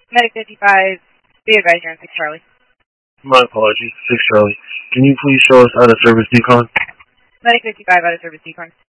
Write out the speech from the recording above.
Medic 55, be advised you're on 6 Charlie. My apologies, 6 Charlie. Can you please show us out of service decon? Medic 55, out of service decon.